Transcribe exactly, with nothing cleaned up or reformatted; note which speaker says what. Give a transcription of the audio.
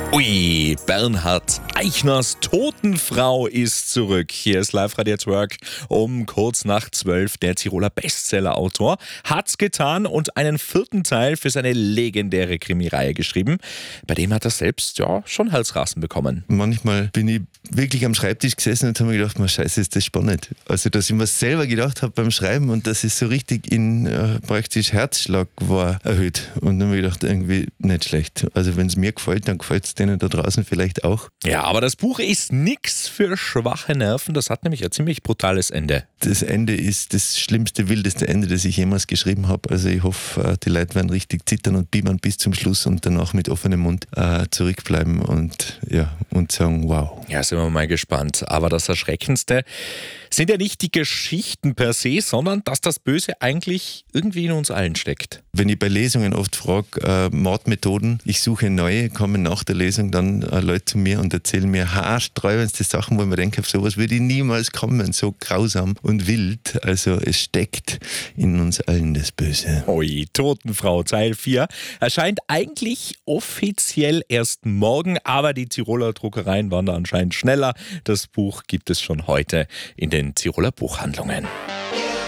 Speaker 1: Ui, Bernhard Eichners Totenfrau ist zurück. Hier ist Live-Radio at Work um kurz nach zwölf. Der Tiroler Bestseller-Autor hat's getan und einen vierten Teil für seine legendäre Krimireihe geschrieben. Bei dem hat er selbst ja schon Halsrasen bekommen.
Speaker 2: Manchmal bin ich wirklich am Schreibtisch gesessen und habe mir gedacht, man, scheiße, ist das spannend. Also, dass ich mir selber gedacht habe beim Schreiben und dass es so richtig in äh, praktisch Herzschlag war erhöht. Und dann habe ich gedacht, irgendwie nicht schlecht. Also, wenn es mir gefällt, dann gefällt es denen da draußen vielleicht auch.
Speaker 1: Ja, aber das Buch ist nix für schwache Nerven. Das hat nämlich ein ziemlich brutales Ende.
Speaker 2: Das Ende ist das schlimmste, wildeste Ende, das ich jemals geschrieben habe. Also ich hoffe, die Leute werden richtig zittern und bibbern bis zum Schluss und danach mit offenem Mund äh, zurückbleiben und, ja, und sagen, wow.
Speaker 1: Ja, sind wir mal gespannt. Aber das Erschreckendste sind ja nicht die Geschichten per se, sondern dass das Böse eigentlich irgendwie in uns allen steckt.
Speaker 2: Wenn ich bei Lesungen oft frage, äh, Mordmethoden, ich suche neue, kommen nach der Lesung dann äh, Leute zu mir und erzählen mir haarsträubendste Sachen, wo man denkt, auf sowas würde ich niemals kommen, so grausam und wild. Also es steckt in uns allen das Böse.
Speaker 1: Ui, Totenfrau, Teil vier, erscheint eigentlich offiziell erst morgen, aber die Tiroler Druckereien waren da anscheinend schneller. Das Buch gibt es schon heute in den Tiroler Buchhandlungen.